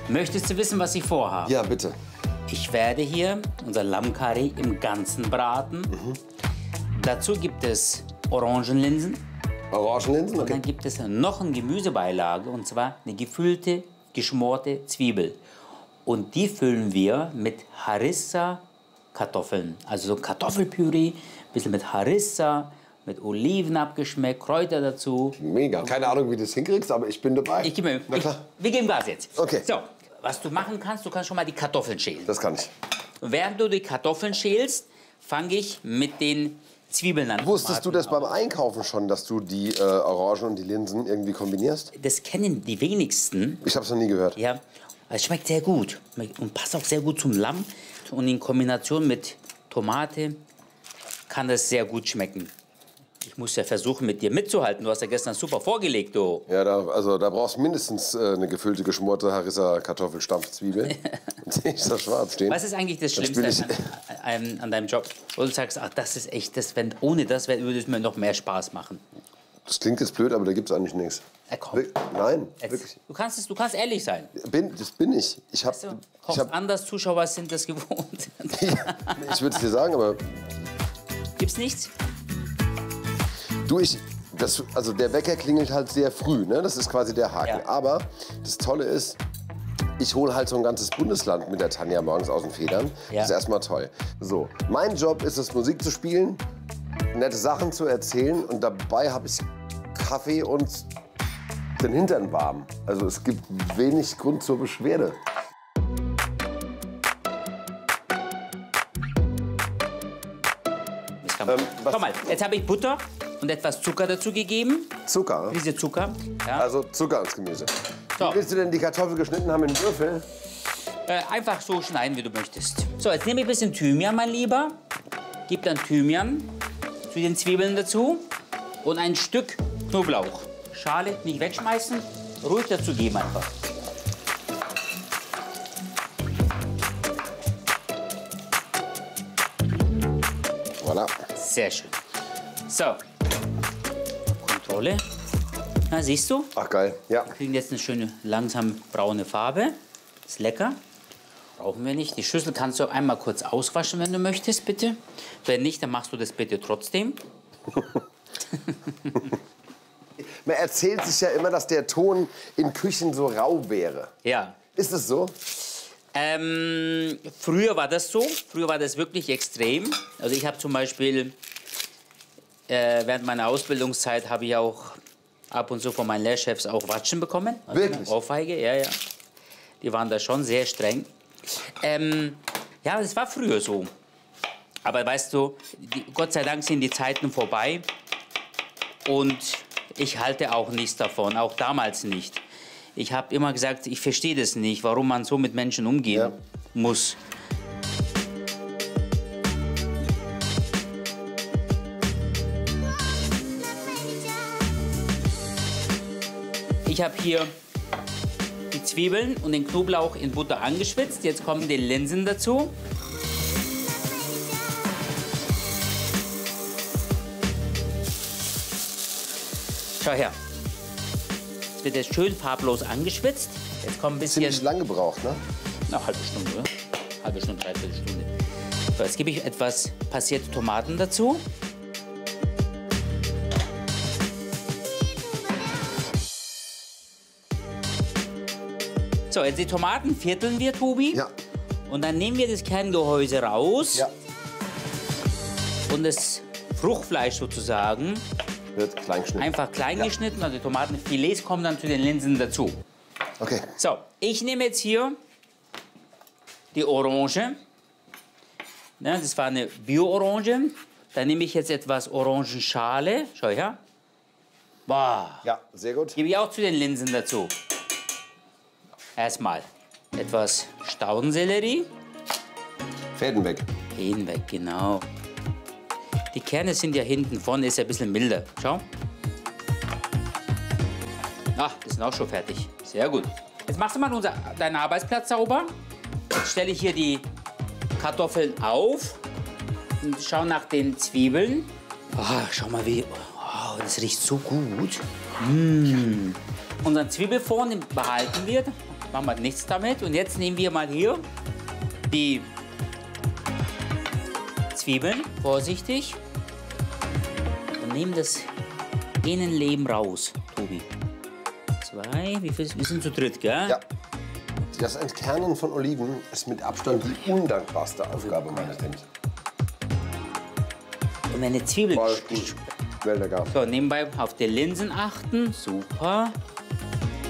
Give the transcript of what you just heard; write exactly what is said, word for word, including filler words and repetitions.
Möchtest du wissen, was ich vorhabe? Ja, bitte. Ich werde hier unser Lammkarree im Ganzen braten. Mhm. Dazu gibt es Orangenlinsen. Orangenlinsen, Und okay. dann gibt es noch eine Gemüsebeilage, und zwar eine gefüllte, geschmorte Zwiebel. Und die füllen wir mit Harissa-Kartoffeln. Also so Kartoffelpüree, ein bisschen mit Harissa, mit Oliven abgeschmeckt, Kräuter dazu. Mega. Keine Ahnung, wie du das hinkriegst, aber ich bin dabei. Ich gebe Na ich, klar. Wir geben Gas jetzt. Okay. So, was du machen kannst, du kannst schon mal die Kartoffeln schälen. Das kann ich. Während du die Kartoffeln schälst, fange ich mit den Zwiebeln an. Wusstest du das beim Einkaufen schon, dass du die äh, Orangen und die Linsen irgendwie kombinierst? Das kennen die wenigsten. Ich habe es noch nie gehört. Ja, es schmeckt sehr gut und passt auch sehr gut zum Lamm. Und in Kombination mit Tomate kann das sehr gut schmecken. Ich muss ja versuchen, mit dir mitzuhalten. Du hast ja gestern super vorgelegt, du. Ja, da, also da brauchst du mindestens äh, eine gefüllte, geschmorte Harissa-Kartoffelstampfzwiebel. Sehe ich das schwarz stehen. Was ist eigentlich das Dann Schlimmste spiel an, an, an deinem Job? Wo du sagst, ach, das ist echt, das, wenn, ohne das wär- würde es mir noch mehr Spaß machen. Das klingt jetzt blöd, aber da gibt es eigentlich nichts. Ja, komm. Wir- Nein, Jetzt, wirklich. du, kannst es, du kannst ehrlich sein. Bin, das bin ich. Ich habe, Weißt du, ich, kochst hab, anders, Zuschauer sind das gewohnt. ich würde es dir sagen, aber Gibt's nichts? du, ich, das, also der Wecker klingelt halt sehr früh, ne? Das ist quasi der Haken. Ja. Aber das Tolle ist, ich hole halt so ein ganzes Bundesland mit der Tanja morgens aus den Federn. Ja. Das ist erstmal toll. So, mein Job ist es, Musik zu spielen, nette Sachen zu erzählen und dabei habe ich Kaffee und den Hintern warm. Also es gibt wenig Grund zur Beschwerde. Das kann man. Ähm, was- Schau mal, jetzt habe ich Butter und etwas Zucker dazu gegeben. Zucker. Diese Zucker. Ja. Also Zucker ins Gemüse. So. Wie willst du denn die Kartoffel geschnitten haben in Würfel? Äh, einfach so schneiden, wie du möchtest. So, jetzt nehme ich ein bisschen Thymian, mein Lieber. Gib dann Thymian zu den Zwiebeln dazu und ein Stück Knoblauch. Schale nicht wegschmeißen, ruhig dazu geben einfach. Voilà. Sehr schön. So, Kontrolle. Na, siehst du? Ach geil. Ja. Wir kriegen jetzt eine schöne, langsam braune Farbe. Ist lecker. Brauchen wir nicht. Die Schüssel kannst du einmal kurz auswaschen, wenn du möchtest, bitte. Wenn nicht, dann machst du das bitte trotzdem. Man erzählt sich ja immer, dass der Ton in Küchen so rau wäre. Ja. Ist es so? Ähm, früher war das so. Früher war das wirklich extrem. Also ich habe zum Beispiel äh, während meiner Ausbildungszeit habe ich auch ab und zu von meinen Lehrchefs auch Watschen bekommen. Also Wirklich? eine Ohrfeige, ja, ja. Die waren da schon sehr streng. Ähm, ja, das war früher so. Aber weißt du, die, Gott sei Dank sind die Zeiten vorbei. Und ich halte auch nichts davon, auch damals nicht. Ich habe immer gesagt, ich verstehe das nicht, warum man so mit Menschen umgehen Ja. muss. Ich habe hier die Zwiebeln und den Knoblauch in Butter angeschwitzt. Jetzt kommen die Linsen dazu. Schau her. Jetzt wird jetzt schön farblos angeschwitzt. Jetzt kommt ein bisschen... Ziemlich lang gebraucht, ne? Na, halbe Stunde, oder? Halbe Stunde, dreiviertel Stunde. So, jetzt gebe ich etwas passierte Tomaten dazu. So, jetzt die Tomaten vierteln wir, Tobi. Ja. Und dann nehmen wir das Kerngehäuse raus. Ja. Und das Fruchtfleisch sozusagen Wird klein geschnitten. einfach klein geschnitten. Also die Tomatenfilets kommen dann zu den Linsen dazu. Okay. So, ich nehme jetzt hier die Orange. Ne, das war eine Bio-Orange. Dann nehme ich jetzt etwas Orangenschale. Schau her. Boah. Ja, sehr gut. Gebe ich auch zu den Linsen dazu. Erstmal etwas Staudensellerie. Fäden weg. Hinweg, genau. Die Kerne sind ja hinten, vorne ist ja ein bisschen milder. Schau. Ach, die sind auch schon fertig. Sehr gut. Jetzt machst du mal unser, deinen Arbeitsplatz sauber. Jetzt stelle ich hier die Kartoffeln auf und schau nach den Zwiebeln. Oh, schau mal, wie. Oh, das riecht so gut. Mm. Unseren Zwiebelfond den behalten wir, machen wir nichts damit. Und jetzt nehmen wir mal hier die Zwiebeln, vorsichtig, und nehmen das Innenleben raus, Tobi. Zwei, wie viel? Wir sind zu dritt, gell? Ja. Das Entkernen von Oliven ist mit Abstand die undankbarste Aufgabe meines Lebens. Und wenn eine Zwiebel... Voll gut. Wäldergar. So, nebenbei auf die Linsen achten. Super.